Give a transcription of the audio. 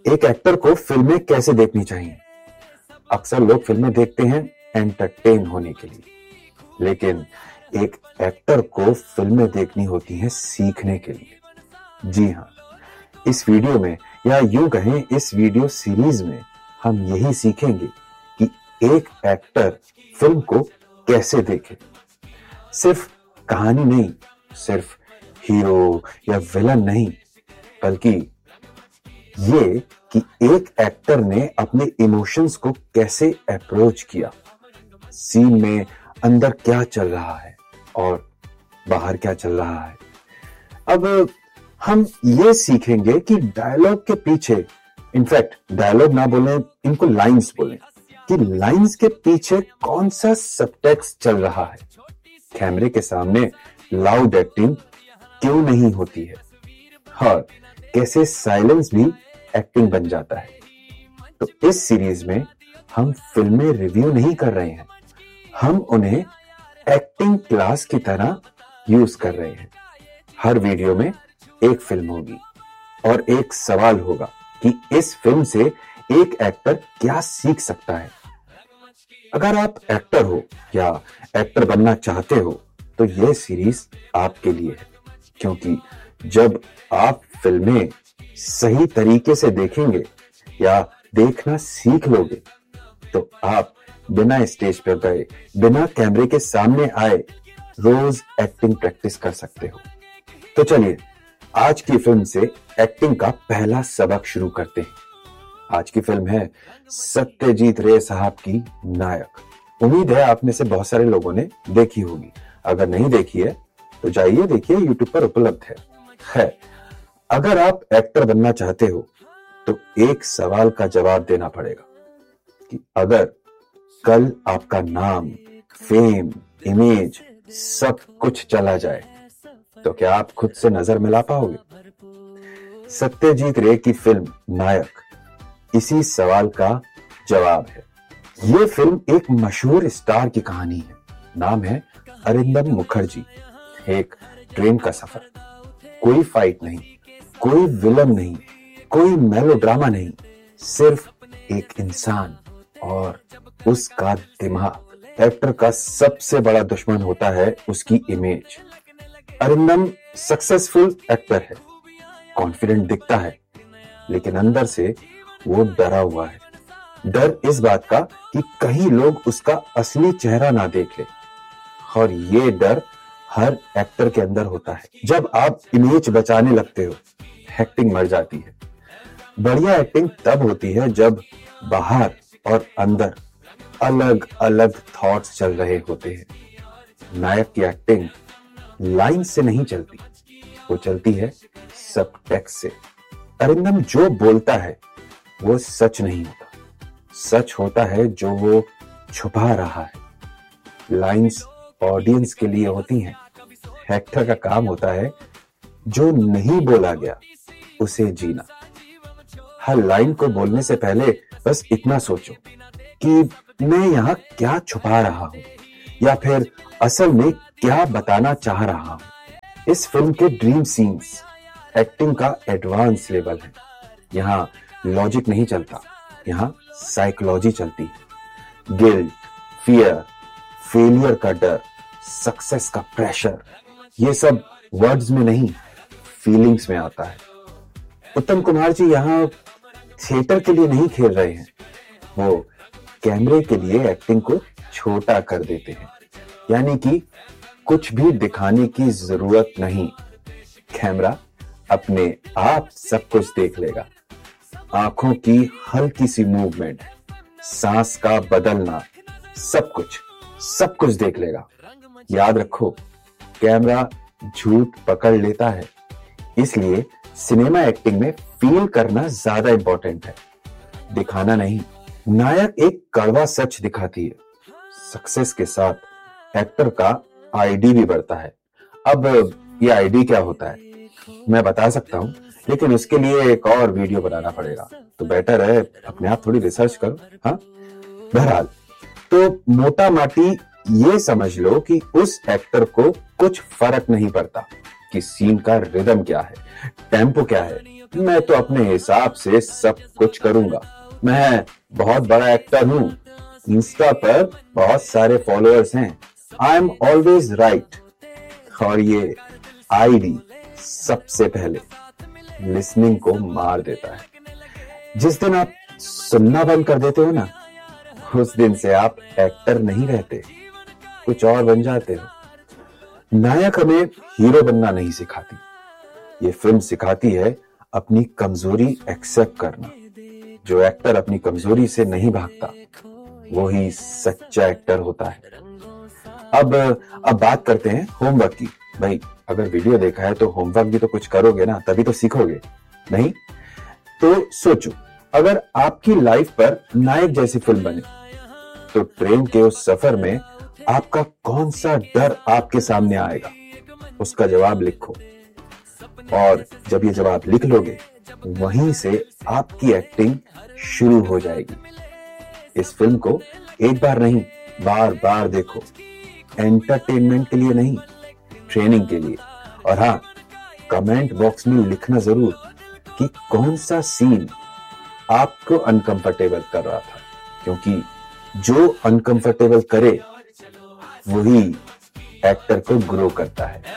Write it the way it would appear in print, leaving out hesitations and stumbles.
एक एक्टर को फिल्में कैसे देखनी चाहिए? अक्सर लोग फिल्में देखते हैं एंटरटेन होने के लिए, लेकिन एक एक्टर को फिल्में देखनी होती हैं सीखने के लिए। जी हाँ, इस वीडियो में या यूं कहें इस वीडियो सीरीज में हम यही सीखेंगे कि एक एक्टर फिल्म को कैसे देखे। सिर्फ कहानी नहीं, सिर्फ हीरो या विलन नहीं, बल्कि ये कि एक एक्टर ने अपने इमोशंस को कैसे अप्रोच किया, सीन में अंदर क्या चल रहा है और बाहर क्या चल रहा है। अब हम ये सीखेंगे कि डायलॉग के पीछे, इनफैक्ट डायलॉग ना बोलें, इनको लाइंस बोलें, कि लाइंस के पीछे कौन सा सबटेक्स्ट चल रहा है। कैमरे के सामने लाउड एक्टिंग क्यों नहीं होती है और कैसे साइलेंस भी एक्टिंग बन जाता है। तो इस सीरीज में हम फिल्में रिव्यू नहीं कर रहे हैं, हम उन्हें एक्टिंग क्लास की तरह यूज कर रहे हैं। हर वीडियो में एक फिल्म होगी और एक सवाल होगा कि इस फिल्म से एक एक्टर क्या सीख सकता है। अगर आप एक्टर हो या एक्टर बनना चाहते हो तो यह सीरीज आपके लिए है, क्योंकि जब आप फिल्में सही तरीके से देखेंगे या देखना सीख लोगे तो आप बिना स्टेज पर गए, बिना कैमरे के सामने आए रोज एक्टिंग प्रैक्टिस कर सकते हो। तो चलिए आज की फिल्म से एक्टिंग का पहला सबक शुरू करते हैं। आज की फिल्म है सत्यजीत रे साहब की नायक। उम्मीद है आप में से बहुत सारे लोगों ने देखी होगी। अगर नहीं देखी है तो जाइए देखिए, यूट्यूब पर उपलब्ध है। अगर आप एक्टर बनना चाहते हो तो एक सवाल का जवाब देना पड़ेगा कि अगर कल आपका नाम, फेम, इमेज सब कुछ चला जाए तो क्या आप खुद से नजर मिला पाओगे? सत्यजीत रे की फिल्म नायक इसी सवाल का जवाब है। यह फिल्म एक मशहूर स्टार की कहानी है। नाम है अरिंदम मुखर्जी। एक ट्रेन का सफर, कोई फाइट नहीं, कोई विलन नहीं, कोई मेलोड्रामा नहीं, सिर्फ एक इंसान और उसका दिमाग। एक्टर का सबसे बड़ा दुश्मन होता है उसकी इमेज। अरिंदम सक्सेसफुल एक्टर है, कॉन्फिडेंट दिखता है, लेकिन अंदर से वो डरा हुआ है। डर इस बात का कि कहीं लोग उसका असली चेहरा ना देख ले, और ये डर हर एक्टर के अंदर होता है। जब आप इमेज बचाने लगते हो, एक्टिंग मर जाती है। बढ़िया एक्टिंग तब होती है जब बाहर और अंदर अलग अलग थॉट्स चल रहे होते हैं। नायक की एक्टिंग लाइन से नहीं चलती, वो चलती है सब टेक्स्ट से। अरिंदम जो बोलता है वो सच नहीं होता, सच होता है जो वो छुपा रहा है। लाइंस ऑडियंस के लिए होती हैं, एक्टर का काम होता है जो नहीं बोला गया उसे जीना। हर लाइन को बोलने से पहले बस इतना सोचो कि मैं यहां क्या छुपा रहा हूं या फिर असल में क्या बताना चाह रहा हूं। इस फिल्म के ड्रीम सीन्स एक्टिंग का एडवांस लेवल है। यहां लॉजिक नहीं चलता, यहां साइकोलॉजी चलती है। गिल्ट, फियर, फेलियर का डर, सक्सेस का प्रेशर, ये सब वर्ड्स में नहीं, फीलिंग्स में आता है। उत्तम कुमार जी यहाँ थिएटर के लिए नहीं खेल रहे हैं, वो कैमरे के लिए एक्टिंग को छोटा कर देते हैं। यानी कि कुछ भी दिखाने की जरूरत नहीं, कैमरा अपने आप सब कुछ देख लेगा। आंखों की हल्की सी मूवमेंट, सांस का बदलना, सब कुछ देख लेगा। याद रखो, कैमरा झूठ पकड़ लेता है, इसलिए सिनेमा एक्टिंग में फील करना ज्यादा इंपॉर्टेंट है, दिखाना नहीं। नायक एक कड़वा सच दिखाती है। सक्सेस के साथ एक्टर का आईडी भी बढ़ता है। अब ये आईडी क्या होता है मैं बता सकता हूं, लेकिन उसके लिए एक और वीडियो बनाना पड़ेगा, तो बेटर है अपने आप थोड़ी रिसर्च करो। हाँ, बहरहाल तो मोटा माटी ये समझ लो कि उस एक्टर को कुछ फर्क नहीं पड़ता कि सीन का रिदम क्या है, टेम्पो क्या है, मैं तो अपने हिसाब से सब कुछ करूंगा, मैं बहुत बड़ा एक्टर हूं, इंस्टा पर बहुत सारे फॉलोअर्स हैं, आई एम ऑलवेज राइट। और ये आईडी सबसे पहले लिसनिंग को मार देता है। जिस दिन आप सुनना बंद कर देते हो ना, उस दिन से आप एक्टर नहीं रहते, कुछ और बन जाते हो। नायक हमें हीरो बनना नहीं सिखाती, ये फिल्म सिखाती है अपनी कमजोरी एक्सेप्ट करना। जो एक्टर अपनी कमजोरी से नहीं भागता, वो ही सच्चा एक्टर होता है। अब बात करते हैं होमवर्क की। भाई, अगर वीडियो देखा है तो होमवर्क भी तो कुछ करोगे ना, तभी तो सीखोगे। नहीं तो सोचो, अगर आपकी लाइफ पर नायक जैसी फिल्म बने, तो ट्रेन के उस सफर में आपका कौन सा डर आपके सामने आएगा, उसका जवाब लिखो। और जब ये जवाब लिख लोगे, वहीं से आपकी एक्टिंग शुरू हो जाएगी। इस फिल्म को एक बार नहीं, बार बार देखो। एंटरटेनमेंट के लिए नहीं, ट्रेनिंग के लिए। और हाँ, कमेंट बॉक्स में लिखना जरूर कि कौन सा सीन आपको अनकंफर्टेबल कर रहा था, क्योंकि जो अनकंफर्टेबल करे वही एक्टर को ग्रो करता है।